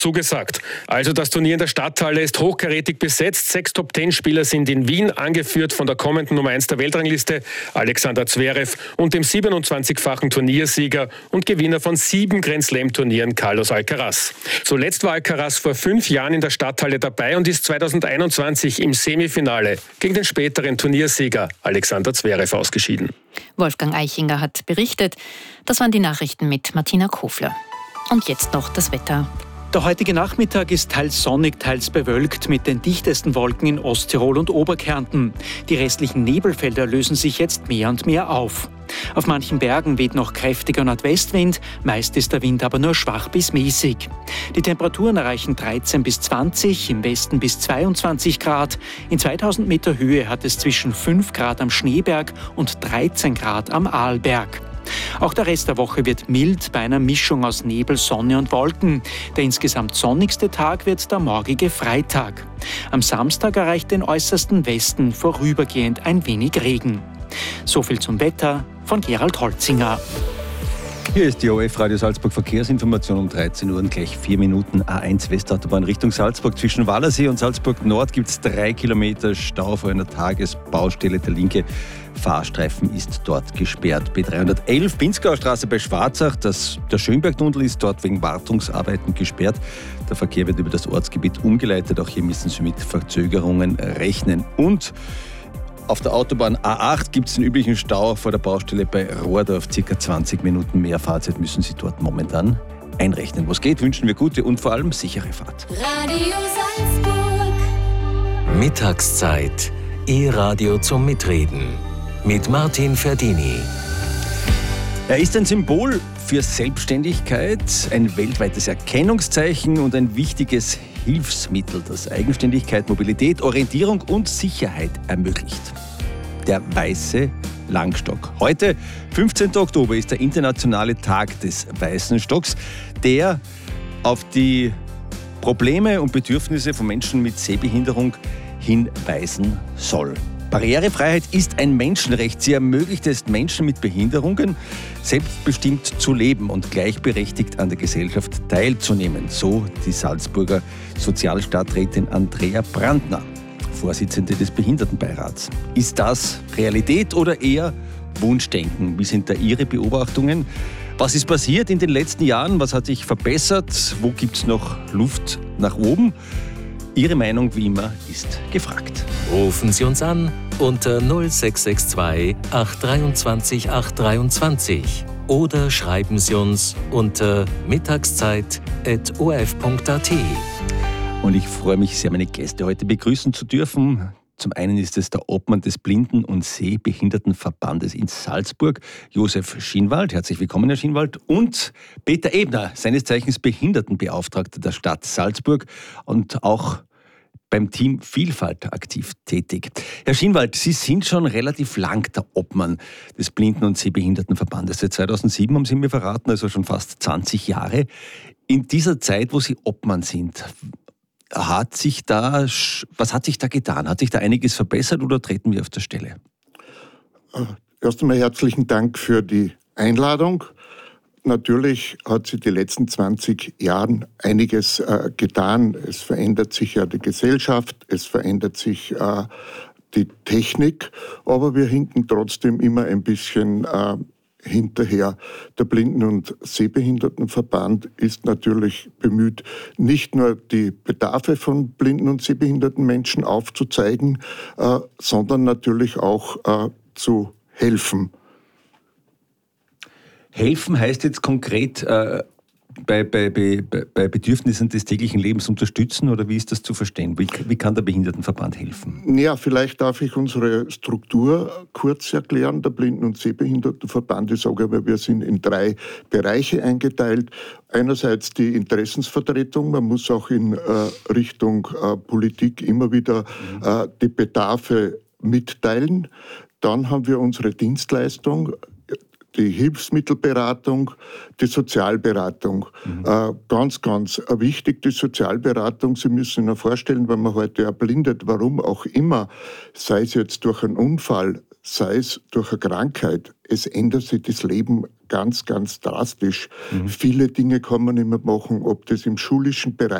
Zugesagt. Also das Turnier in der Stadthalle ist hochkarätig besetzt. 6 Top-10-Spieler sind in Wien, angeführt von der kommenden Nummer 1 der Weltrangliste, Alexander Zverev, und dem 27-fachen Turniersieger und Gewinner von 7 Grand-Slam-Turnieren, Carlos Alcaraz. Zuletzt war Alcaraz vor 5 Jahren in der Stadthalle dabei und ist 2021 im Semifinale gegen den späteren Turniersieger Alexander Zverev ausgeschieden. Wolfgang Eichinger hat berichtet. Das waren die Nachrichten mit Martina Kofler. Und jetzt noch das Wetter. Der heutige Nachmittag ist teils sonnig, teils bewölkt mit den dichtesten Wolken in Osttirol und Oberkärnten. Die restlichen Nebelfelder lösen sich jetzt mehr und mehr auf. Auf manchen Bergen weht noch kräftiger Nordwestwind, meist ist der Wind aber nur schwach bis mäßig. Die Temperaturen erreichen 13 bis 20, im Westen bis 22 Grad. In 2000 Meter Höhe hat es zwischen 5 Grad am Schneeberg und 13 Grad am Arlberg. Auch der Rest der Woche wird mild bei einer Mischung aus Nebel, Sonne und Wolken. Der insgesamt sonnigste Tag wird der morgige Freitag. Am Samstag erreicht den äußersten Westen vorübergehend ein wenig Regen. So viel zum Wetter von Gerald Holzinger. Hier ist die ORF Radio Salzburg Verkehrsinformation um 13 Uhr und gleich 4 Minuten. A1 Westautobahn Richtung Salzburg. Zwischen Wallersee und Salzburg Nord gibt es 3 Kilometer Stau vor einer Tagesbaustelle. Der linke Fahrstreifen ist dort gesperrt. B311 Pinzgauer Straße bei Schwarzach. Der Schönbergtunnel ist dort wegen Wartungsarbeiten gesperrt. Der Verkehr wird über das Ortsgebiet umgeleitet. Auch hier müssen Sie mit Verzögerungen rechnen. Und auf der Autobahn A8 gibt es den üblichen Stau vor der Baustelle bei Rohrdorf. Circa 20 Minuten mehr Fahrzeit müssen Sie dort momentan einrechnen. Was geht, wünschen wir gute und vor allem sichere Fahrt. Radio Salzburg. Mittagszeit. E-Radio zum Mitreden. Mit Martin Ferdini. Er ist ein Symbol für Selbstständigkeit, ein weltweites Erkennungszeichen und ein wichtiges Hilfsmittel, das Eigenständigkeit, Mobilität, Orientierung und Sicherheit ermöglicht. Der weiße Langstock. Heute, 15. Oktober, ist der internationale Tag des weißen Stocks, der auf die Probleme und Bedürfnisse von Menschen mit Sehbehinderung hinweisen soll. Barrierefreiheit ist ein Menschenrecht. Sie ermöglicht es Menschen mit Behinderungen, selbstbestimmt zu leben und gleichberechtigt an der Gesellschaft teilzunehmen. So die Salzburger Sozialstadträtin Andrea Brandner, Vorsitzende des Behindertenbeirats. Ist das Realität oder eher Wunschdenken? Wie sind da Ihre Beobachtungen? Was ist passiert in den letzten Jahren? Was hat sich verbessert? Wo gibt es noch Luft nach oben? Ihre Meinung, wie immer, ist gefragt. Rufen Sie uns an unter 0662 823 823 oder schreiben Sie uns unter mittagszeit@orf.at. Und ich freue mich sehr, meine Gäste heute begrüßen zu dürfen. Zum einen ist es der Obmann des Blinden- und Sehbehindertenverbandes in Salzburg, Josef Schinwald. Herzlich willkommen, Herr Schinwald. Und Peter Ebner, seines Zeichens Behindertenbeauftragter der Stadt Salzburg und auch beim Team Vielfalt aktiv tätig. Herr Schinwald, Sie sind schon relativ lang der Obmann des Blinden- und Sehbehindertenverbandes. Seit 2007 haben Sie mir verraten, also schon fast 20 Jahre. In dieser Zeit, wo Sie Obmann sind, was hat sich da getan? Hat sich da einiges verbessert oder treten wir auf der Stelle? Erst einmal herzlichen Dank für die Einladung. Natürlich hat sich die letzten 20 Jahren einiges getan. Es verändert sich ja die Gesellschaft, es verändert sich die Technik, aber wir hinken trotzdem immer ein bisschen hinterher. Der Blinden- und Sehbehindertenverband ist natürlich bemüht, nicht nur die Bedarfe von blinden und sehbehinderten Menschen aufzuzeigen, sondern natürlich auch zu helfen. Helfen heißt jetzt konkret bei Bedürfnissen des täglichen Lebens unterstützen, oder wie ist das zu verstehen? Wie kann der Behindertenverband helfen? Ja, vielleicht darf ich unsere Struktur kurz erklären. Der Blinden- und Sehbehindertenverband, ich sage aber, wir sind in 3 Bereiche eingeteilt. Einerseits die Interessensvertretung, man muss auch in Richtung Politik immer wieder die Bedarfe mitteilen. Dann haben wir unsere Dienstleistung. die Hilfsmittelberatung, die Sozialberatung. Ganz, ganz wichtig, die Sozialberatung. Sie müssen sich noch vorstellen, wenn man heute erblindet, warum auch immer, sei es jetzt durch einen Unfall, sei es durch eine Krankheit, es ändert sich das Leben ganz, ganz drastisch. Viele Dinge kann man nicht mehr machen, ob das im schulischen Bereich